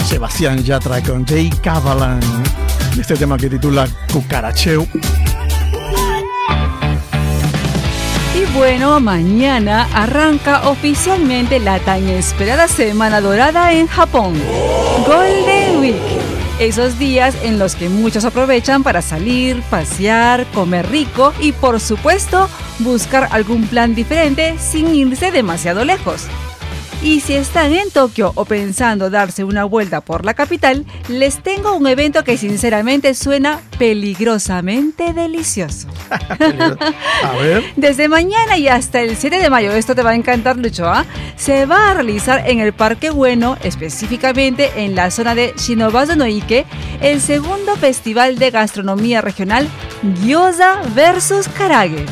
Sebastián Yatra con Jay Cavalan. Este tema que titula Cucaracheo. Y bueno, mañana arranca oficialmente la tan esperada Semana Dorada en Japón, Golden Week. Esos días en los que muchos aprovechan para salir, pasear, comer rico y por supuesto buscar algún plan diferente sin irse demasiado lejos. Y si están en Tokio o pensando darse una vuelta por la capital, les tengo un evento que sinceramente suena peligrosamente delicioso. A ver. Desde mañana y hasta el 7 de mayo, esto te va a encantar, Lucho, se va a realizar en el Parque Ueno, específicamente en la zona de Shinobazu no Ike, el segundo festival de gastronomía regional Gyoza vs Karage.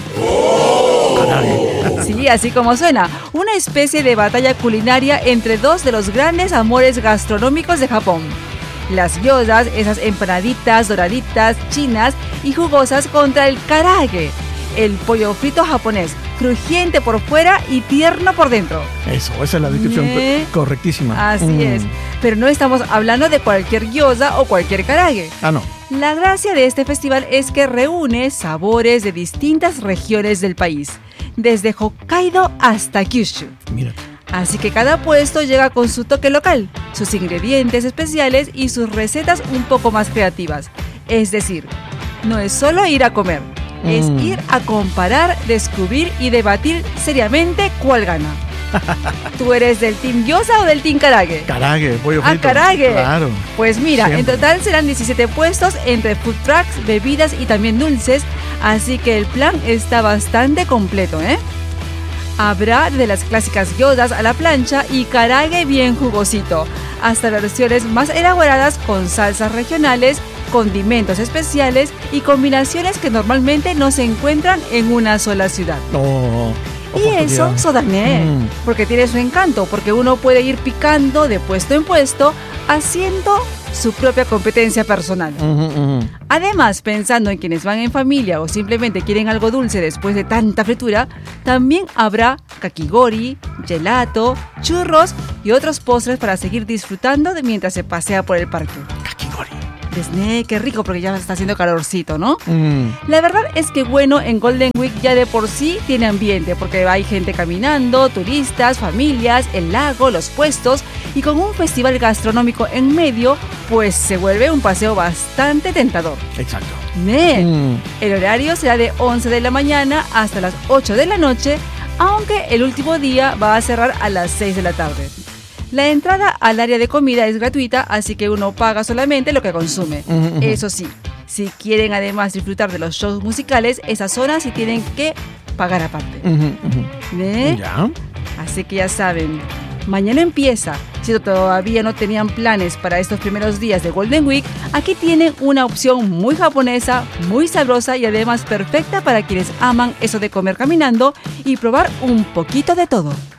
Sí, así como suena, una especie de batalla culinaria entre dos de los grandes amores gastronómicos de Japón. Las gyozas, esas empanaditas doraditas, chinas y jugosas contra el karage, el pollo frito japonés, crujiente por fuera y tierno por dentro. Eso, esa es la descripción correctísima. Así es, pero no estamos hablando de cualquier gyoza o cualquier karage. Ah, no. La gracia de este festival es que reúne sabores de distintas regiones del país, desde Hokkaido hasta Kyushu. Mira. Así que cada puesto llega con su toque local, sus ingredientes especiales y sus recetas un poco más creativas. Es decir, no es solo ir a comer, es ir a comparar, descubrir y debatir seriamente cuál gana. ¿Tú eres del team gyoza o del team karage? Karage, pollo frito. Karage. Claro. Pues mira, Siempre. en total serán 17 puestos entre food trucks, bebidas y también dulces, así que el plan está bastante completo, ¿eh? Habrá de las clásicas gyozas a la plancha y karage bien jugosito, hasta versiones más elaboradas con salsas regionales, condimentos especiales y combinaciones que normalmente no se encuentran en una sola ciudad. Y eso, Sodane, porque tiene su encanto, porque uno puede ir picando de puesto en puesto, haciendo su propia competencia personal. Además, pensando en quienes van en familia o simplemente quieren algo dulce después de tanta fritura, también habrá kakigori, gelato, churros y otros postres para seguir disfrutando de mientras se pasea por el parque. Kakigori. Qué rico, porque ya está haciendo calorcito, ¿no? La verdad es que bueno, en Golden Week ya de por sí tiene ambiente, porque hay gente caminando, turistas, familias, el lago, los puestos, y con un festival gastronómico en medio, pues se vuelve un paseo bastante tentador. Exacto. El horario será de 11 de la mañana hasta las 8 de la noche, aunque el último día va a cerrar a las 6 de la tarde. La entrada al área de comida es gratuita, así que uno paga solamente lo que consume. Eso sí, si quieren además disfrutar de los shows musicales, esas zonas sí tienen que pagar aparte. Ya. Así que ya saben, mañana empieza. Si todavía no tenían planes para estos primeros días de Golden Week, aquí tienen una opción muy japonesa, muy sabrosa y además perfecta para quienes aman eso de comer caminando y probar un poquito de todo.